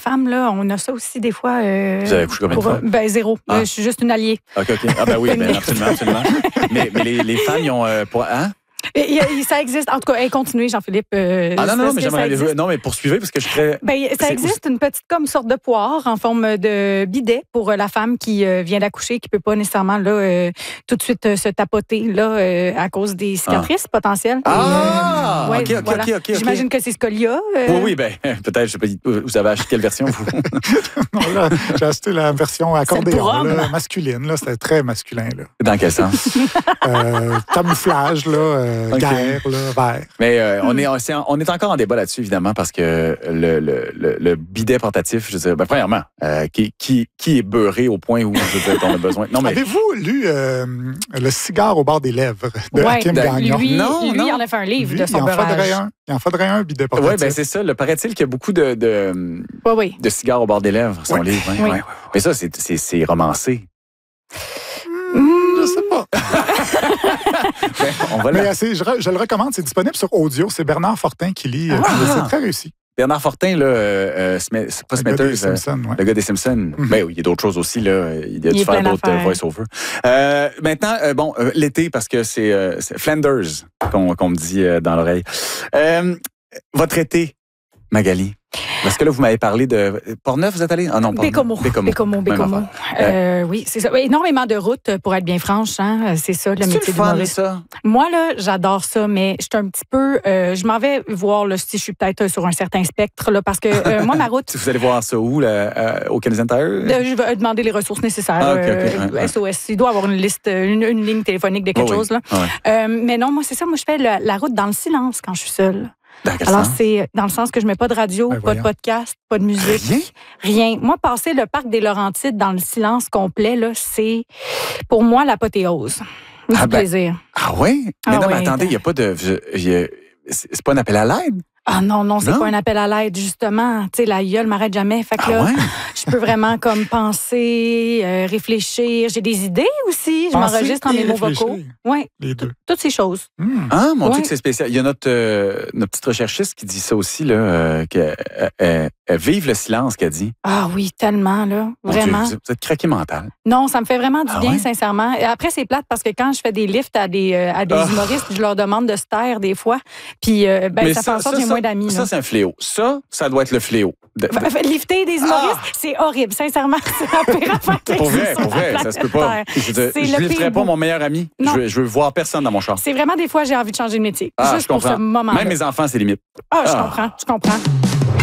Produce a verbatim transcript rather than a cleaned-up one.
femmes, là, on a ça aussi des fois. Euh, Vous avez couché combien de fois? Ben, zéro. Ah. Euh, je suis juste une alliée. OK, OK. Ah, ben oui, ben, absolument, absolument. mais mais les, les femmes, ils ont. Euh, pour, hein? Et, et, ça existe. En tout cas, hey, continuez, Jean-Philippe. Euh, Ah non, non, non, mais ça j'aimerais. existe. Non, mais poursuivez, parce que je serais. Ben, ça c'est- existe une petite comme sorte de poire en forme de bidet pour euh, la femme qui euh, vient d'accoucher, qui peut pas nécessairement là euh, tout de suite euh, se tapoter là euh, à cause des cicatrices potentielles. Ah! Et, euh, ouais, OK, OK, voilà. OK, OK. J'imagine que c'est ce qu'il y a. euh. Oui, oui, ben, peut-être, je sais pas, vous avez acheté quelle version, vous? Non, là, j'ai acheté la version accordéon, pour là, hommes. masculine. Là, c'était très masculin. Là. Dans quel sens? Euh, camouflage, là, euh, OK. guerre, là, vert. Mais euh, on, est, on, est, on est encore en débat là-dessus, évidemment, parce que le, le, le, le bidet portatif, je veux dire, ben, premièrement, euh, qui, qui, qui est beurré au point où, je veux dire, on a besoin. Non, mais. Avez-vous lu euh, Le cigare au bord des lèvres de Ouais, Hakim de- Gagnon? Lui, Non, lui non. il en a fait un livre Lui, de il son en faudrait beurrage. un. Il en faudrait un bidet portatif. Oui, ben c'est ça. Le paraît-il qu'il y a beaucoup de, de, Oui, oui. de cigares au bord des lèvres, son Oui. livre. hein, Oui. ouais. Mais ça, c'est, c'est, c'est romancé. Je sais pas. Ben, on va Mais là. euh, c'est- je, re- je le recommande, c'est disponible sur audio. C'est Bernard Fortin qui lit. euh, Ah! C'est très réussi. Bernard Fortin, là, euh, euh, Smith- c'est pas Le gars des Smithers, euh, Simpsons, ouais. le gars des Simpsons. Ben oui, il y a d'autres choses aussi, là. Il a Il dû est faire plein d'autres euh, d'affaires. voice-over. Euh, maintenant, euh, bon, euh, l'été, parce que c'est, euh, c'est Flanders qu'on, qu'on me dit euh, dans l'oreille. Euh, votre été, Magali. Parce que là, vous m'avez parlé de. Port-Neuf, vous êtes allé? Ah non, Port-Neuf. Bécomo. Bécomo. Bécomo, Même Bécomo. affaire. Euh, oui, c'est ça. Énormément de routes, pour être bien franche. Hein. C'est ça, le C'est métier le fun, d'humoriste. ça. Moi, là, j'adore ça, mais je suis un petit peu... euh, je m'en vais voir là, si je suis peut-être sur un certain spectre, là, parce que euh, moi, ma route... Vous allez voir ça où, là, euh, au Canadian Tire? Euh, Je vais demander les ressources nécessaires. Ah, ok, ok, euh, ouais, ouais. S O S. Il doit avoir une liste, une, une ligne téléphonique de quelque Oh, oui. chose. Là. Ouais. Euh, mais non, moi, c'est ça. Moi, je fais la, la route dans le silence quand je suis seule. Dans quel Alors, sens? c'est dans le sens que je mets pas de radio, Ben, pas de voyons. podcast, pas de musique. Rien? Rien. Moi, passer le parc des Laurentides dans le silence complet, là, c'est pour moi l'apothéose. Du Ah, ben, plaisir. Ah oui? Mais Ah non, mais oui, attendez, il n'y a pas de. il y a- C'est c'est pas un appel à l'aide? Ah non, non, c'est Non? pas un appel à l'aide, justement. Tu sais, la gueule m'arrête jamais. Fait que Ah là, ouais? je peux vraiment comme penser, euh, réfléchir. J'ai des idées aussi. Je Penser m'enregistre en et mémo réfléchir. vocaux. Oui, Les deux. toutes ces choses. Hmm. Ah, mon Dieu, Ouais. que c'est spécial. Il y a notre, euh, notre petite recherchiste qui dit ça aussi, là, euh, qu'elle elle- elle vive le silence, qu'elle dit. Ah oui, tellement, là. Mon Dieu, Vraiment. vous êtes- vous êtes craqué mental. Non, ça me fait vraiment du Ah bien, ouais? sincèrement. Et après, c'est plate parce que quand je fais des lifts à des, euh, à des Ah. humoristes, je leur demande de se taire des fois. Puis, euh, ben, Mais ça, fait en sorte que j'ai ça, moins d'amis. Ça, là. c'est un fléau. Ça, ça doit être le fléau. De- de- F- f- Lifter des humoristes, Ah! c'est horrible. Sincèrement, c'est la pire affaire qui Pour vrai, existe pour sur la vrai, ça se peut planète pas. Terre. Je veux dire, C'est je le ne pire lifterais pas bout. mon meilleur ami. Non. Je veux, je veux voir personne dans mon char. C'est vraiment des fois, j'ai envie de changer de métier. Ah, juste je pour ce comprends. moment-là. Même mes enfants, c'est limite. Ah, je Ah. comprends, je comprends.